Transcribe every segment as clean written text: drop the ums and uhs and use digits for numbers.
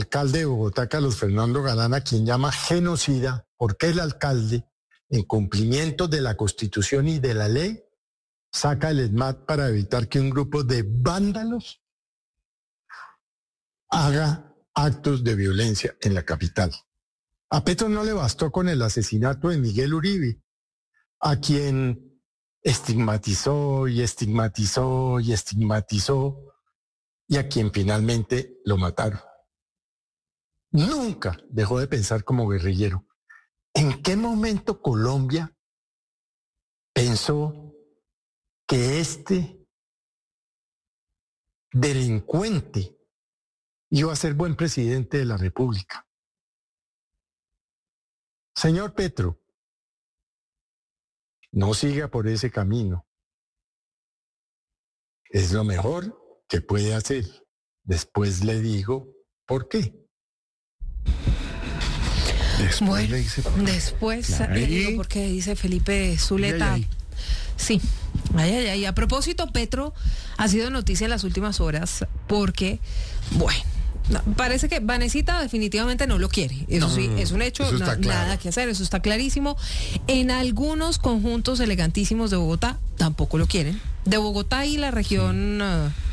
alcalde de Bogotá, Carlos Fernando Galán, a quien llama genocida, porque el alcalde, en cumplimiento de la Constitución y de la ley, saca el ESMAD para evitar que un grupo de vándalos haga actos de violencia en la capital. A Petro no le bastó con el asesinato de Miguel Uribe, a quien estigmatizó y estigmatizó y estigmatizó, y a quien finalmente lo mataron. Nunca dejó de pensar como guerrillero. ¿En qué momento Colombia pensó que este delincuente iba a ser buen presidente de la República? Señor Petro, no siga por ese camino. Es lo mejor que puede hacer. Después le digo por qué. Bueno, después le digo por qué, dice Felipe Zuleta. Sí. Ay. A propósito, Petro ha sido noticia en las últimas horas porque, bueno, parece que Vanesita definitivamente no lo quiere. Eso sí, es un hecho, nada que hacer, eso está clarísimo. En algunos conjuntos elegantísimos de Bogotá tampoco lo quieren. De Bogotá y la región...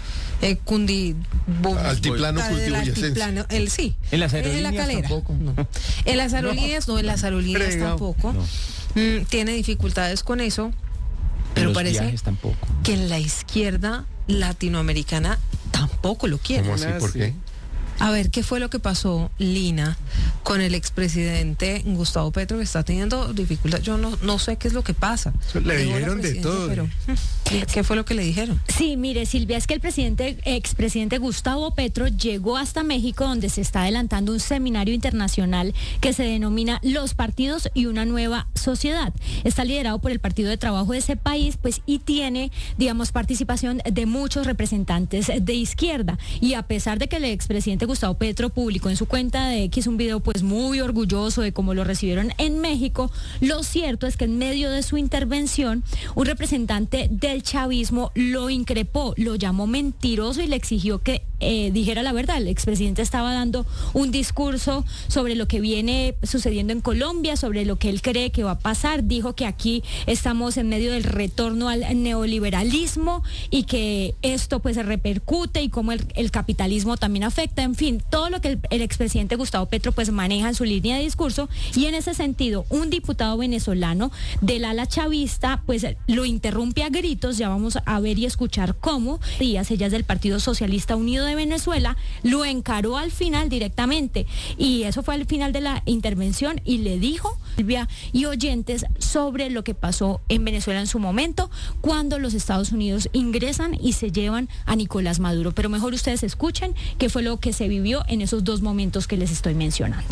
altiplano cultivo sí. En las aerolíneas en la Calera. Tampoco. No. En las aerolíneas no, en las aerolíneas tampoco. No. Tiene dificultades con eso, pero parece que en la izquierda latinoamericana tampoco lo quiere. ¿Cómo así? ¿Por qué? A ver, ¿qué fue lo que pasó, Lina, con el expresidente Gustavo Petro, que está teniendo dificultad? Yo no sé qué es lo que pasa. Le dijeron de todo. Pero, ¿qué fue lo que le dijeron? Sí, mire, Silvia, es que el expresidente Gustavo Petro llegó hasta México, donde se está adelantando un seminario internacional que se denomina Los Partidos y una Nueva Sociedad. Está liderado por el Partido de Trabajo de ese país, pues, y tiene, digamos, participación de muchos representantes de izquierda. Y a pesar de que el expresidente Gustavo Petro publicó en su cuenta de X un video pues muy orgulloso de cómo lo recibieron en México, lo cierto es que en medio de su intervención un representante del chavismo lo increpó, lo llamó mentiroso y le exigió que dijera la verdad. El expresidente estaba dando un discurso sobre lo que viene sucediendo en Colombia, sobre lo que él cree que va a pasar. Dijo que aquí estamos en medio del retorno al neoliberalismo y que esto pues se repercute y cómo el capitalismo también afecta. En fin, todo lo que el expresidente Gustavo Petro pues maneja en su línea de discurso, y en ese sentido un diputado venezolano del ala chavista pues lo interrumpe a gritos. Ya vamos a ver y escuchar cómo. Díaz, ella es del Partido Socialista Unido de Venezuela, lo encaró al final directamente, y eso fue al final de la intervención, y le dijo, Silvia y oyentes, sobre lo que pasó en Venezuela en su momento cuando los Estados Unidos ingresan y se llevan a Nicolás Maduro. Pero mejor ustedes escuchen qué fue lo que se vivió en esos dos momentos que les estoy mencionando.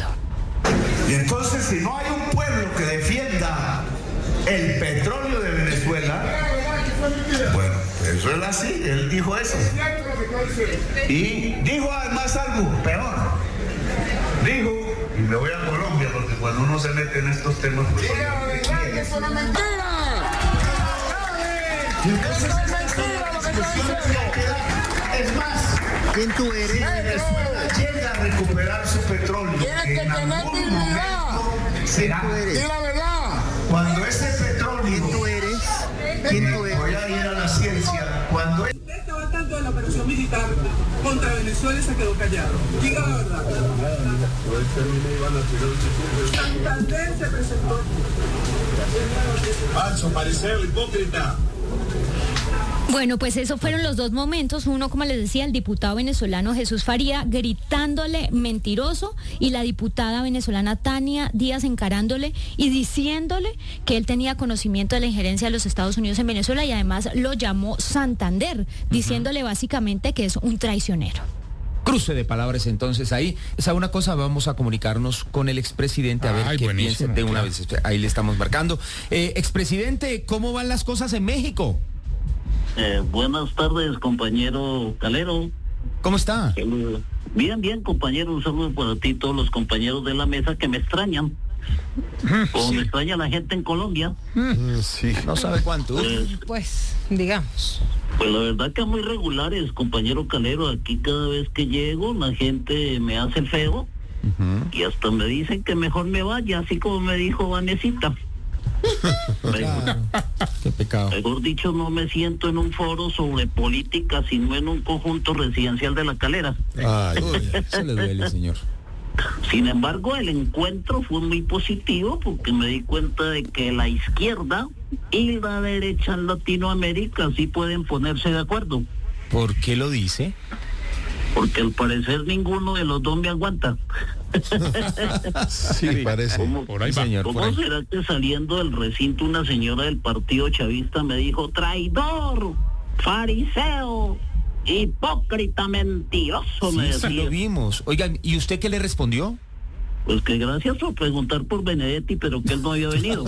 Y entonces, si no hay un pueblo que defienda el petróleo de Venezuela, bueno, eso es así, él dijo eso. Y dijo además algo peor. Dijo, y me voy a Colombia porque cuando uno se mete en estos temas, pues... ¡Es una mentira! Y entonces es mentira lo que está. Es más, ¿quién tú eres? Venezuela llega a recuperar su petróleo. Tienes que tener dignidad. Será. Di la verdad. Cuando ese petróleo... ¿Quién tú eres? ¿Quién tú eres? Voy a ir a la ciencia. Cuando... Usted estaba tanto en la operación militar contra Venezuela y se quedó callado. Diga la verdad. Santander se presentó. Falso, pareceo, hipócrita. Bueno, pues esos fueron los dos momentos. Uno, como les decía, el diputado venezolano Jesús Faría gritándole mentiroso, y la diputada venezolana Tania Díaz encarándole y diciéndole que él tenía conocimiento de la injerencia de los Estados Unidos en Venezuela, y además lo llamó Santander, diciéndole básicamente que es un traicionero. Cruce de palabras entonces ahí. ¿Sabe una cosa? Vamos a comunicarnos con el expresidente a ver qué piensa de una vez. Ahí le estamos marcando. Expresidente, ¿cómo van las cosas en México? Buenas tardes, compañero Calero. ¿Cómo está? Bien, compañero, un saludo para ti y todos los compañeros de la mesa que me extrañan. Como me extraña la gente en Colombia. Sí. No sabe cuánto. Pues, digamos. Pues la verdad que muy regulares, compañero Calero. Aquí cada vez que llego la gente me hace el feo. Y hasta me dicen que mejor me vaya, así como me dijo Vanesita. Claro. Qué pecado. Mejor dicho, no me siento en un foro sobre política, sino en un conjunto residencial de La Calera. Ay, eso le duele, señor. Sin embargo, el encuentro fue muy positivo porque me di cuenta de que la izquierda y la derecha en Latinoamérica sí pueden ponerse de acuerdo. ¿Por qué lo dice? Porque al parecer ninguno de los dos me aguanta. Sí, parece. Por ahí va. Señor, ¿cómo será que saliendo del recinto una señora del partido chavista me dijo traidor, fariseo, hipócrita, mentiroso? Sí, me decía. Sí, lo vimos. Oigan, ¿y usted qué le respondió? Pues que gracias por preguntar por Benedetti, pero que él no había venido.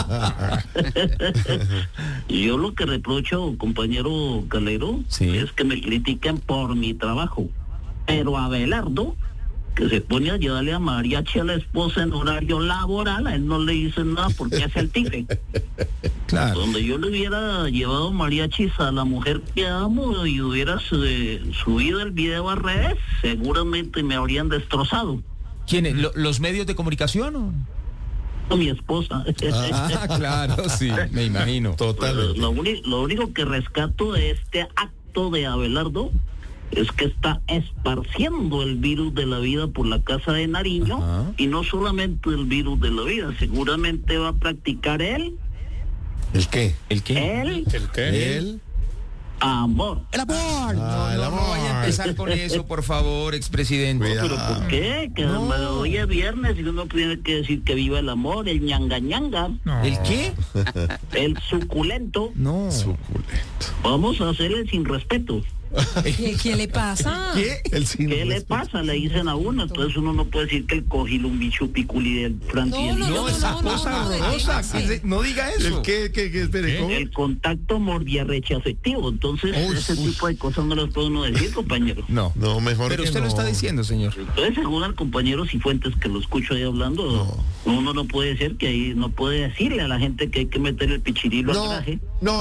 Yo lo que reprocho, compañero Calero, es que me critiquen por mi trabajo. Pero Abelardo, que se pone a llevarle a mariachi a la esposa en horario laboral, a él no le dicen nada porque es el tigre. Claro. Donde yo le hubiera llevado mariachis a la mujer que amo y hubiera subido el video a redes, seguramente me habrían destrozado. ¿Quiénes? ¿Los medios de comunicación? O mi esposa. Claro, sí, me imagino. Totalmente. Lo único que rescato de este acto de Abelardo es que está esparciendo el virus de la vida por la casa de Nariño. Y no solamente el virus de la vida, seguramente va a practicar él. ¿El qué? ¿El qué? ¿El qué? El amor. ¡El amor! No vaya a empezar con eso, por favor, expresidente. ¿Pero por qué? Que hoy es viernes y uno tiene que decir que viva el amor, el ñanga ñanga. No. ¿El qué? El suculento. No. Suculento. Vamos a hacerle sin respeto. ¿Qué le pasa? ¿Qué le pasa? Le dicen a uno, entonces uno no puede decir que el cojilumbichu piculi del Francia. No, esa cosa horrorosa. No diga eso. ¿El qué? Espere, ¿cómo? El contacto mordiarreche afectivo. Entonces, ese tipo de cosas no las puede uno decir, compañero. No, mejor. Pero usted lo está diciendo, señor. Entonces, según al compañero Cifuentes, que lo escucho ahí hablando, uno no puede decir que ahí no puede decirle a la gente que hay que meter el pichirilo al garaje.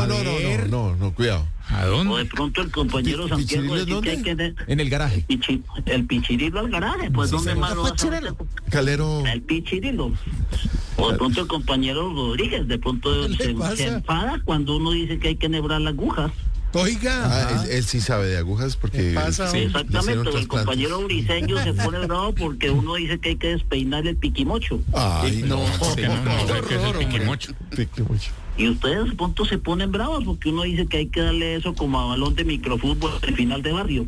No, cuidado. ¿A dónde? O de pronto el compañero Santiago decir que hay que... En el garaje. El pichirilo al garaje, pues sí, ¿dónde más lo vas a meter? Calero. El pichirilo. O de pronto el compañero Rodríguez, de pronto se enfada cuando uno dice que hay que nebrar la aguja. Oiga. Él sí sabe de agujas porque... Sí, exactamente, el compañero Briceño se pone bravo porque uno dice que hay que despeinar el piquimocho. Ay, no. ¿Qué es el piquimocho? Y ustedes de pronto se ponen bravos porque uno dice que hay que darle eso como a balón de microfútbol al final de barrio.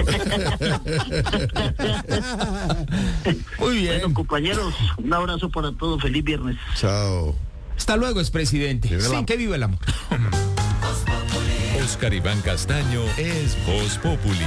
Muy bien. Bueno, compañeros, un abrazo para todos. Feliz viernes. Chao. Hasta luego, expresidente. Sí, que viva el amor. Oscar Iván Castaño es Voz Populi.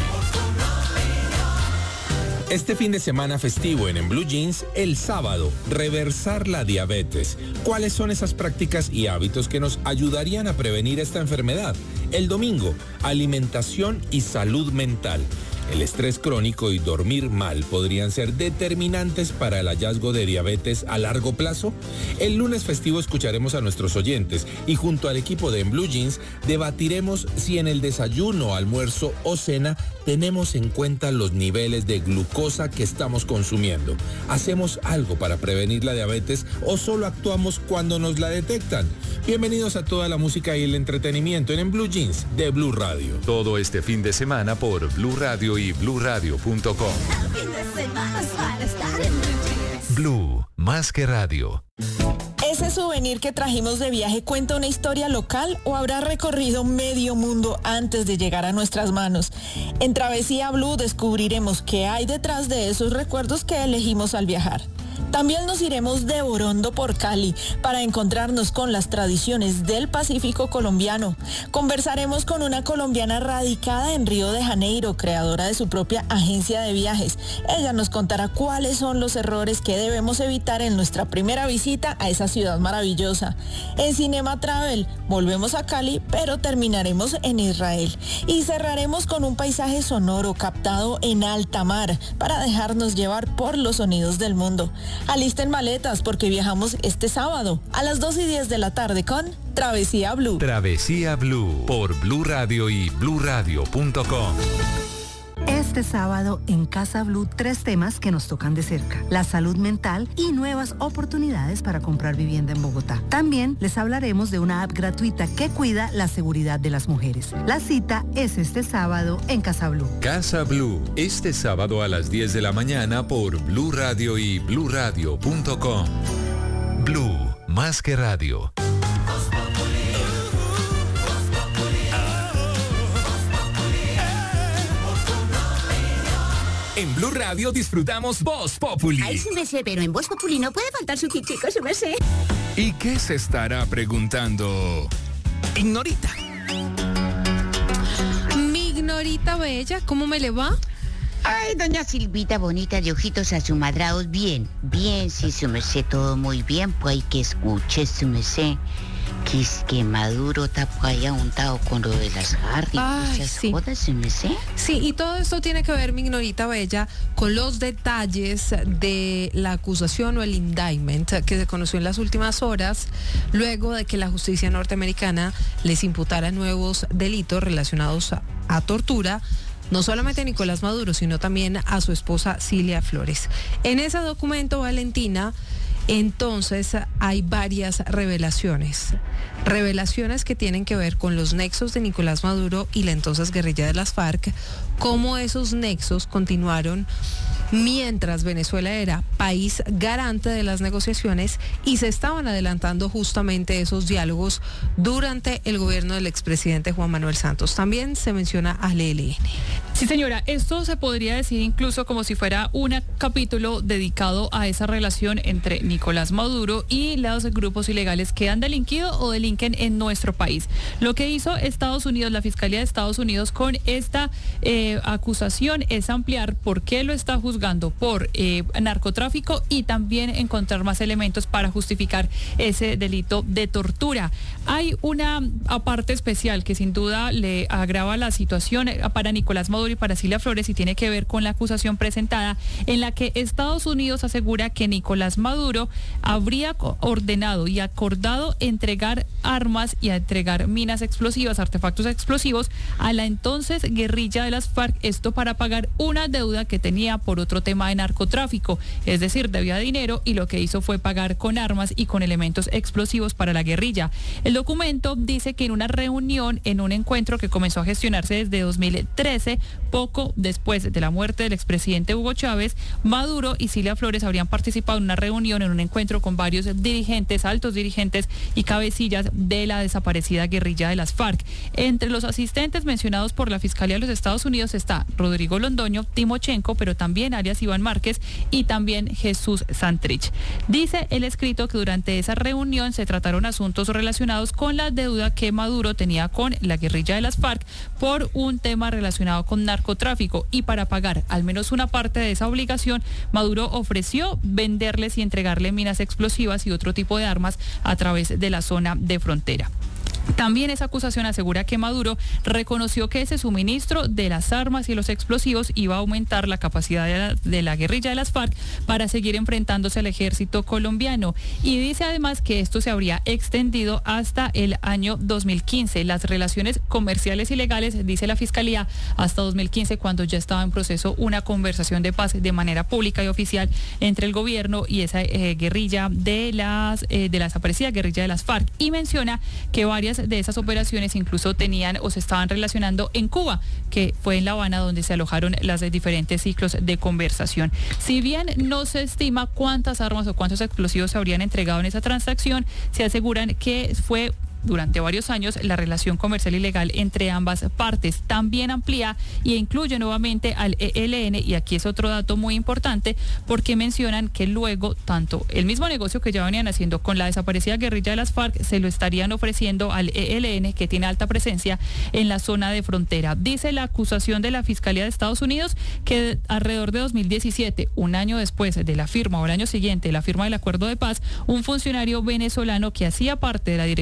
Este fin de semana festivo en Blue Jeans, el sábado, reversar la diabetes. ¿Cuáles son esas prácticas y hábitos que nos ayudarían a prevenir esta enfermedad? El domingo, alimentación y salud mental. El estrés crónico y dormir mal podrían ser determinantes para el hallazgo de diabetes a largo plazo. El lunes festivo escucharemos a nuestros oyentes y junto al equipo de En Blue Jeans debatiremos si en el desayuno, almuerzo o cena tenemos en cuenta los niveles de glucosa que estamos consumiendo. ¿Hacemos algo para prevenir la diabetes o solo actuamos cuando nos la detectan? Bienvenidos a toda la música y el entretenimiento en Blue Jeans de Blue Radio. Todo este fin de semana por Blue Radio y bluradio.com. Blue, más que radio. ¿Ese souvenir que trajimos de viaje cuenta una historia local o habrá recorrido medio mundo antes de llegar a nuestras manos? En Travesía Blue descubriremos qué hay detrás de esos recuerdos que elegimos al viajar. También nos iremos de Borondo por Cali para encontrarnos con las tradiciones del Pacífico colombiano. Conversaremos con una colombiana radicada en Río de Janeiro, creadora de su propia agencia de viajes. Ella nos contará cuáles son los errores que debemos evitar en nuestra primera visita a esa ciudad maravillosa. En Cinema Travel volvemos a Cali, pero terminaremos en Israel. Y cerraremos con un paisaje sonoro captado en alta mar para dejarnos llevar por los sonidos del mundo. Alisten maletas porque viajamos este sábado a las 2:10 de la tarde con Travesía Blue. Travesía Blue por Blue Radio y bluradio.com. Este sábado en Casa Blue 3 temas que nos tocan de cerca: la salud mental y nuevas oportunidades para comprar vivienda en Bogotá. También les hablaremos de una app gratuita que cuida la seguridad de las mujeres. La cita es este sábado en Casa Blue. Casa Blue, este sábado a las 10 de la mañana por Blue Radio y bluradio.com. Blue, más que radio. En Blue Radio disfrutamos Voz Populi. Ay, su merced, pero en Voz Populi no puede faltar su kitico, su merced. ¿Y qué se estará preguntando Ignorita? Mi Ignorita bella, ¿cómo me le va? Ay, doña Silvita bonita de ojitos asumadrados, bien, sí, su merced, todo muy bien, pues hay que escuche, su merced. Que es que Maduro está allá untado con lo de las Harry. Sí. Jodas, ¿sí me sé? Sí, y todo esto tiene que ver, mi Ignorita bella, con los detalles de la acusación o el indictment que se conoció en las últimas horas, luego de que la justicia norteamericana les imputara nuevos delitos relacionados a tortura, no solamente a Nicolás Maduro, sino también a su esposa Cilia Flores. En ese documento, Valentina, entonces hay varias revelaciones que tienen que ver con los nexos de Nicolás Maduro y la entonces guerrilla de las FARC, cómo esos nexos continuaron mientras Venezuela era país garante de las negociaciones y se estaban adelantando justamente esos diálogos durante el gobierno del expresidente Juan Manuel Santos. También se menciona al ELN. Sí, señora, esto se podría decir incluso como si fuera un capítulo dedicado a esa relación entre Nicolás Maduro y los grupos ilegales que han delinquido o delinquen en nuestro país. Lo que hizo Estados Unidos, la Fiscalía de Estados Unidos con esta acusación es ampliar por qué lo está juzgando por narcotráfico y también encontrar más elementos para justificar ese delito de tortura. Hay una parte especial que sin duda le agrava la situación para Nicolás Maduro y para Cilia Flores y tiene que ver con la acusación presentada en la que Estados Unidos asegura que Nicolás Maduro habría ordenado y acordado entregar armas y a entregar minas explosivas, artefactos explosivos a la entonces guerrilla de las FARC, esto para pagar una deuda que tenía por otro tema de narcotráfico, es decir, debía dinero y lo que hizo fue pagar con armas y con elementos explosivos para la guerrilla. El documento dice que en una reunión, en un encuentro que comenzó a gestionarse desde 2013, poco después de la muerte del expresidente Hugo Chávez, Maduro y Cilia Flores habrían participado en una reunión, en un encuentro con varios dirigentes, altos dirigentes y cabecillas de la desaparecida guerrilla de las FARC. Entre los asistentes mencionados por la Fiscalía de los Estados Unidos está Rodrigo Londoño, Timochenko, pero también alias Iván Márquez y también Jesús Santrich. Dice el escrito que durante esa reunión se trataron asuntos relacionados con la deuda que Maduro tenía con la guerrilla de las FARC por un tema relacionado con narcotráfico y para pagar al menos una parte de esa obligación, Maduro ofreció venderles y entregarle minas explosivas y otro tipo de armas a través de la zona de frontera. También esa acusación asegura que Maduro reconoció que ese suministro de las armas y los explosivos iba a aumentar la capacidad de la guerrilla de las FARC para seguir enfrentándose al ejército colombiano. Y dice además que esto se habría extendido hasta el año 2015. Las relaciones comerciales ilegales, dice la Fiscalía, hasta 2015, cuando ya estaba en proceso una conversación de paz de manera pública y oficial entre el gobierno y esa guerrilla de la desaparecida guerrilla de las FARC. Y menciona que varias de esas operaciones incluso tenían o se estaban relacionando en Cuba, que fue en La Habana donde se alojaron las diferentes ciclos de conversación. Si bien no se estima cuántas armas o cuántos explosivos se habrían entregado en esa transacción, se aseguran que fue durante varios años la relación comercial ilegal entre ambas partes. También amplía y incluye nuevamente al ELN, y aquí es otro dato muy importante porque mencionan que luego tanto el mismo negocio que ya venían haciendo con la desaparecida guerrilla de las FARC se lo estarían ofreciendo al ELN, que tiene alta presencia en la zona de frontera. Dice la acusación de la Fiscalía de Estados Unidos que alrededor de 2017, un año después de la firma o el año siguiente de la firma del acuerdo de paz, un funcionario venezolano que hacía parte de la Dirección General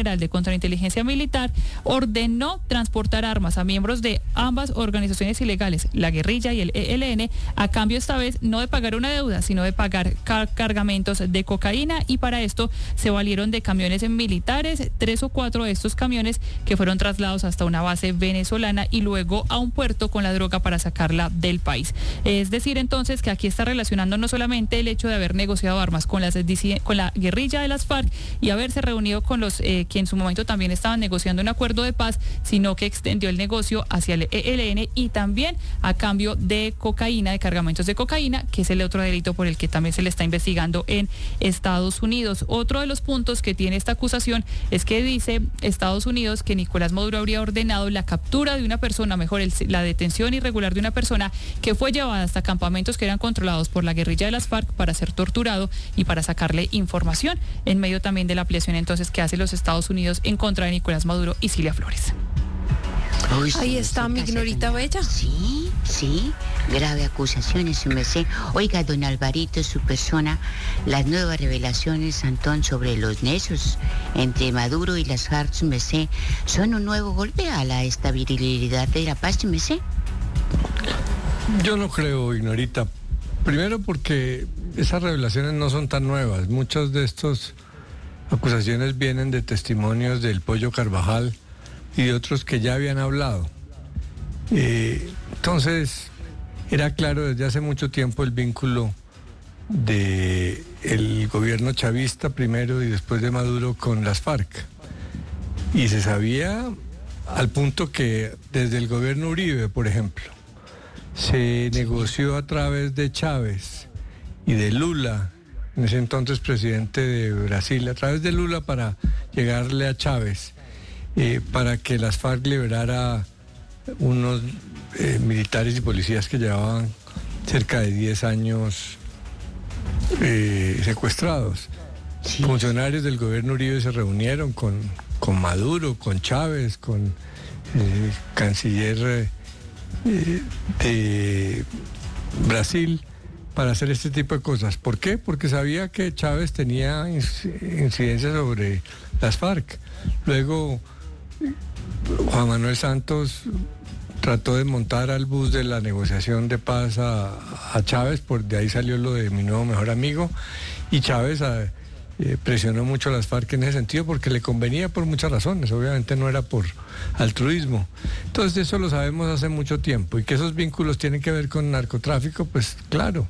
General de Contrainteligencia Militar ordenó transportar armas a miembros de ambas organizaciones ilegales, la guerrilla y el ELN, a cambio esta vez no de pagar una deuda, sino de pagar cargamentos de cocaína, y para esto se valieron de camiones militares, 3 o 4 de estos camiones que fueron trasladados hasta una base venezolana y luego a un puerto con la droga para sacarla del país. Es decir, entonces, que aquí está relacionando no solamente el hecho de haber negociado armas con la guerrilla de las FARC y haberse reunido con los que en su momento también estaban negociando un acuerdo de paz, sino que extendió el negocio hacia el ELN y también a cambio de cocaína, de cargamentos de cocaína, que es el otro delito por el que también se le está investigando en Estados Unidos. Otro de los puntos que tiene esta acusación es que dice Estados Unidos que Nicolás Maduro habría ordenado la captura de una persona, la detención irregular de una persona que fue llevada hasta campamentos que eran controlados por la guerrilla de las FARC para ser torturado y para sacarle información, en medio también de la ampliación entonces que hace los Estados Unidos en contra de Nicolás Maduro y Cilia Flores. Ahí está mi Ignorita Bella. Sí, grave acusaciones, su merced. Oiga, don Alvarito, su persona, las nuevas revelaciones, Antón, sobre los nexos entre Maduro y las FARC, su merced, son un nuevo golpe a la estabilidad de la paz, su merced. Yo no creo, Ignorita. Primero porque esas revelaciones no son tan nuevas. Muchas de estas acusaciones vienen de testimonios del Pollo Carvajal y de otros que ya habían hablado. Entonces, era claro desde hace mucho tiempo el vínculo del gobierno chavista primero y después de Maduro con las FARC. Y se sabía al punto que desde el gobierno Uribe, por ejemplo, se negoció a través de Chávez y de Lula, en ese entonces presidente de Brasil, a través de Lula para llegarle a Chávez, para que las FARC liberara unos militares y policías que llevaban cerca de 10 años secuestrados. Sí. Funcionarios del gobierno Uribe se reunieron con Maduro, con Chávez, con el canciller de Brasil, para hacer este tipo de cosas. ¿Por qué? Porque sabía que Chávez tenía incidencia sobre las FARC. Luego Juan Manuel Santos trató de montar al bus de la negociación de paz a Chávez, de ahí salió lo de mi nuevo mejor amigo, y Chávez presionó mucho a las FARC en ese sentido porque le convenía por muchas razones, obviamente no era por altruismo. Entonces eso lo sabemos hace mucho tiempo, y que esos vínculos tienen que ver con narcotráfico, pues claro.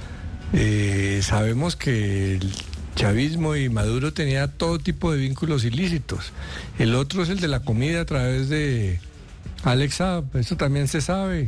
Sabemos que el chavismo y Maduro tenía todo tipo de vínculos ilícitos. El otro es el de la comida a través de Alex Saab, eso también se sabe.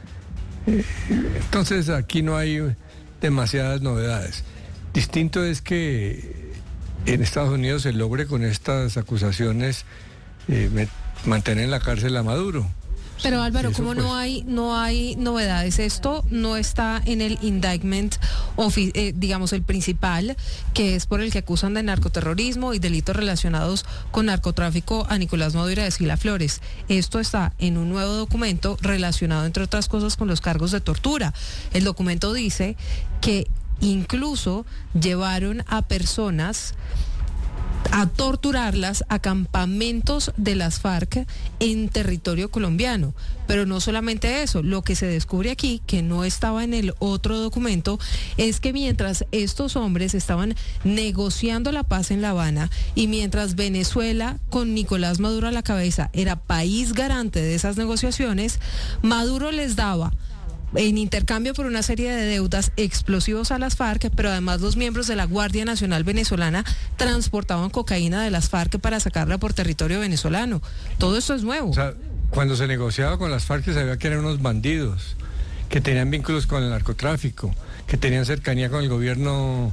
Entonces aquí no hay demasiadas novedades. Distinto es que en Estados Unidos se logre con estas acusaciones mantener en la cárcel a Maduro. Pero Álvaro, ¿cómo no hay novedades? Esto no está en el indictment, digamos el principal, que es por el que acusan de narcoterrorismo y delitos relacionados con narcotráfico a Nicolás Maduro y a Cilia Flores. Esto está en un nuevo documento relacionado, entre otras cosas, con los cargos de tortura. El documento dice que incluso llevaron a personas a torturarlas a campamentos de las FARC en territorio colombiano. Pero no solamente eso, lo que se descubre aquí, que no estaba en el otro documento, es que mientras estos hombres estaban negociando la paz en La Habana y mientras Venezuela, con Nicolás Maduro a la cabeza, era país garante de esas negociaciones, Maduro les daba en intercambio por una serie de deudas explosivos a las FARC, pero además los miembros de la Guardia Nacional Venezolana transportaban cocaína de las FARC para sacarla por territorio venezolano. Todo esto es nuevo. O sea, cuando se negociaba con las FARC se sabía que eran unos bandidos, que tenían vínculos con el narcotráfico, que tenían cercanía con el gobierno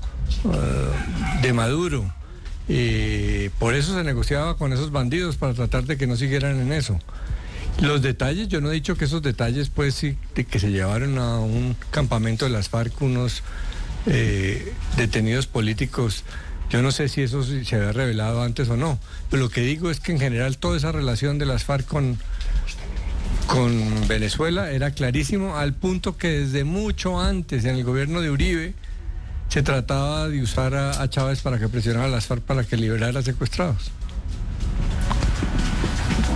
de Maduro. Por eso se negociaba con esos bandidos, para tratar de que no siguieran en eso. Los detalles, yo no he dicho que esos detalles, pues sí, de que se llevaron a un campamento de las FARC unos detenidos políticos, yo no sé si eso se había revelado antes o no, pero lo que digo es que en general toda esa relación de las FARC con Venezuela era clarísimo, al punto que desde mucho antes, en el gobierno de Uribe, se trataba de usar a Chávez para que presionara a las FARC para que liberara secuestrados.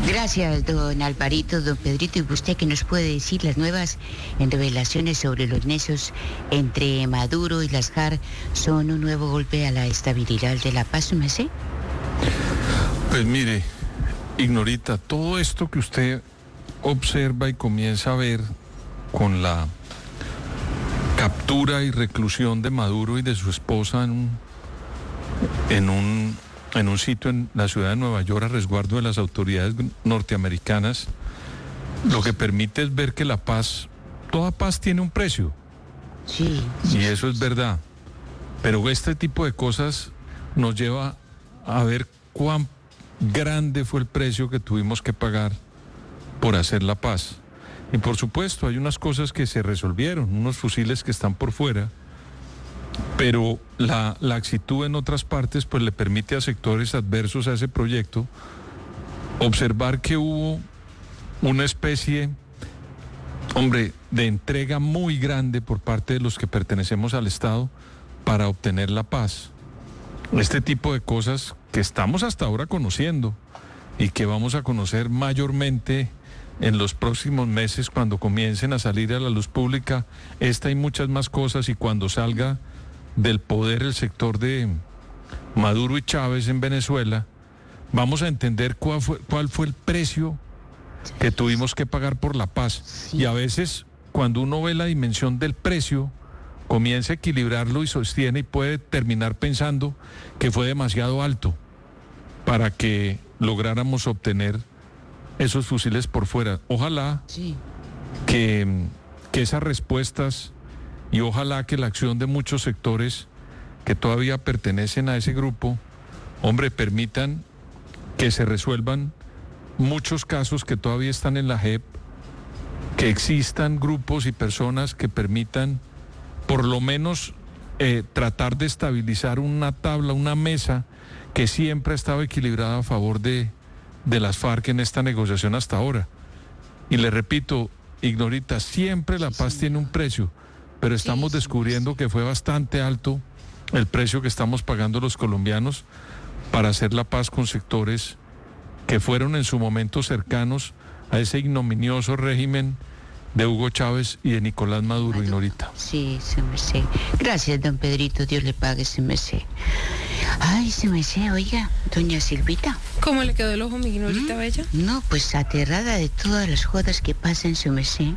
Gracias, don Alvarito, don Pedrito. ¿Y usted qué nos puede decir las nuevas revelaciones sobre los nexos entre Maduro y las FARC son un nuevo golpe a la estabilidad de la paz, ¿me sé? Pues mire, Ignorita, todo esto que usted observa y comienza a ver con la captura y reclusión de Maduro y de su esposa en un sitio en la ciudad de Nueva York a resguardo de las autoridades norteamericanas, lo que permite es ver que la paz, toda paz tiene un precio. Sí. Y eso es verdad. Pero este tipo de cosas nos lleva a ver cuán grande fue el precio que tuvimos que pagar por hacer la paz. Y por supuesto hay unas cosas que se resolvieron, unos fusiles que están por fuera, pero la laxitud en otras partes pues le permite a sectores adversos a ese proyecto observar que hubo una especie, de entrega muy grande por parte de los que pertenecemos al Estado para obtener la paz. Este tipo de cosas que estamos hasta ahora conociendo y que vamos a conocer mayormente en los próximos meses cuando comiencen a salir a la luz pública, esta y muchas más cosas, y cuando salga del poder el sector de Maduro y Chávez en Venezuela, vamos a entender cuál fue el precio que tuvimos que pagar por la paz. Y a veces, cuando uno ve la dimensión del precio, comienza a equilibrarlo y sostiene y puede terminar pensando que fue demasiado alto para que lográramos obtener esos fusiles por fuera. Ojalá que esas respuestas y ojalá que la acción de muchos sectores que todavía pertenecen a ese grupo, permitan que se resuelvan muchos casos que todavía están en la JEP, que existan grupos y personas que permitan por lo menos tratar de estabilizar una tabla, una mesa que siempre ha estado equilibrada a favor de las FARC en esta negociación hasta ahora. Y le repito, Ignorita, siempre la paz tiene un precio, pero estamos descubriendo que fue bastante alto el precio que estamos pagando los colombianos para hacer la paz con sectores que fueron en su momento cercanos a ese ignominioso régimen de Hugo Chávez y de Nicolás Maduro, Ignorita. Sí, se me sé. Gracias, don Pedrito, Dios le pague, se me sé. Ay, se me sé, oiga, doña Silvita. ¿Cómo le quedó el ojo, mi Ignorita bella? No, pues aterrada de todas las jodas que pasan, se me sé.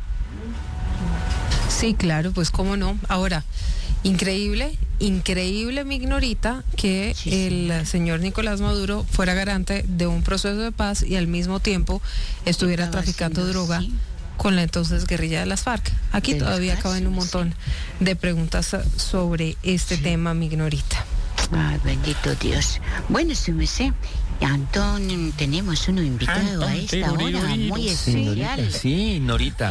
Sí, claro, pues cómo no. Ahora, increíble, mi Ignorita, que el señor Nicolás Maduro fuera garante de un proceso de paz y al mismo tiempo estuviera traficando droga con la entonces guerrilla de las FARC. Aquí todavía caben un montón de preguntas sobre este tema, mi Ignorita. Ay, bendito Dios. Bueno, se me sé. Antón, tenemos uno invitado a esta hora muy especial. Sí, Norita.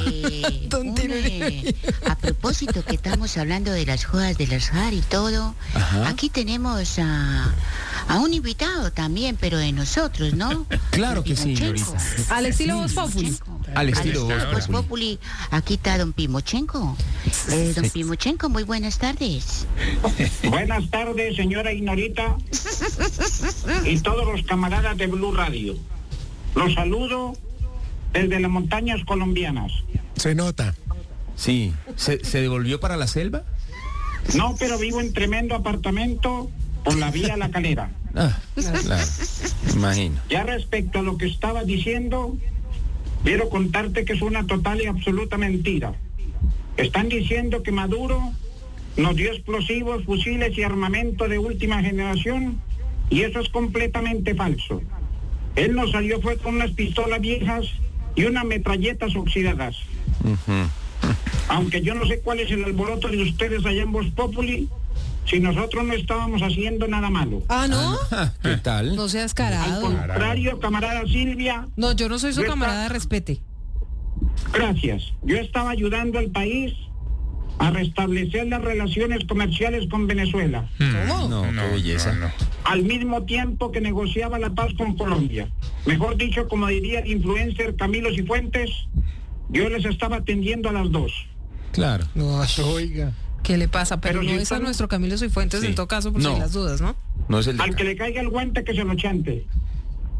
A propósito que estamos hablando de las jodas de las FARC y todo, aquí tenemos a un invitado también, pero de nosotros, ¿no? Claro que sí, Norita. Al estilo Voz Populi. Al estilo Voz Populi. Aquí está don Pimochenko. Don Pimochenko, muy buenas tardes. Buenas tardes, señora Ignorita y todos los camaradas de Blue Radio. Los saludo desde las montañas colombianas. Se nota. Sí. ¿Se devolvió para la selva? No, pero vivo en tremendo apartamento por la vía La Calera. Claro, imagino. Ya respecto a lo que estaba diciendo, quiero contarte que es una total y absoluta mentira. Están diciendo que Maduro nos dio explosivos, fusiles y armamento de última generación, y eso es completamente falso. Él nos salió fue con unas pistolas viejas y unas metralletas oxidadas. Aunque yo no sé cuál es el alboroto de ustedes allá en Voz Populi, si nosotros no estábamos haciendo nada malo. ¿Ah, no? ¿Qué tal? No seas carado. Al contrario, camarada Silvia. No, yo no soy su camarada, respete. Gracias. Yo estaba ayudando al país a restablecer las relaciones comerciales con Venezuela. ¿Cómo? No, qué belleza. No. Al mismo tiempo que negociaba la paz con Colombia. Mejor dicho, como diría el influencer Camilo Cifuentes, yo les estaba atendiendo a las dos. Claro. No, oiga. ¿Qué le pasa? Pero no es a nuestro Camilo Cifuentes, en todo caso, por si las dudas, ¿no? No es el al que le caiga el guante que se lo chante.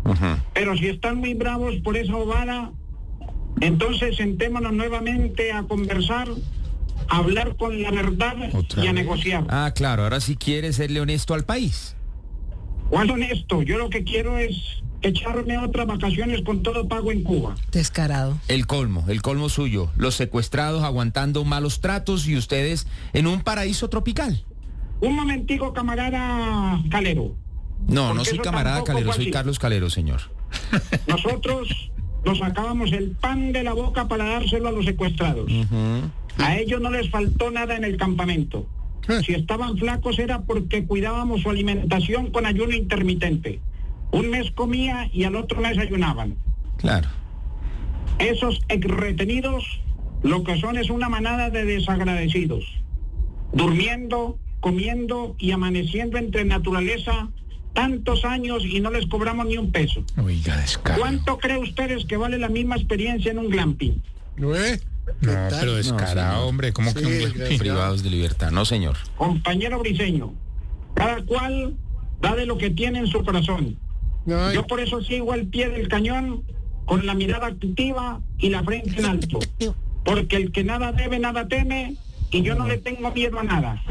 Pero si están muy bravos por esa bobada, entonces sentémonos nuevamente a conversar, a hablar con la verdad y a negociar. Ah, claro, ahora sí quiere serle honesto al país. ¿Cuál honesto? Yo lo que quiero es echarme otras vacaciones con todo pago en Cuba. Descarado. El colmo suyo. Los secuestrados aguantando malos tratos y ustedes en un paraíso tropical. Un momentico, camarada Calero. No, no soy camarada Calero, soy Carlos Calero, señor. Nosotros nos sacábamos el pan de la boca para dárselo a los secuestrados. A ellos no les faltó nada en el campamento. Si estaban flacos era porque cuidábamos su alimentación con ayuno intermitente. Un mes comía y al otro mes ayunaban. Claro. Esos retenidos lo que son es una manada de desagradecidos, durmiendo, comiendo y amaneciendo entre naturaleza tantos años y no les cobramos ni un peso. Oiga, descaro. ¿Cuánto cree ustedes que vale la misma experiencia en un glamping? No, pero descarado, no, hombre, ¿cómo que un glamping? Privados de libertad, no, señor. Compañero Briceño, cada cual da de lo que tiene en su corazón. Yo por eso sigo al pie del cañón con la mirada activa y la frente en alto, porque el que nada debe, nada teme, y yo no le tengo miedo a nada.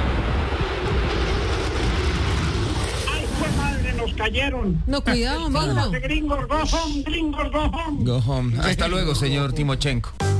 ¡Ay, pues madre, nos cayeron! No, cuidado, amigo. Gringos, go home, gringos, go home. Go home. Hasta luego, señor Timochenko.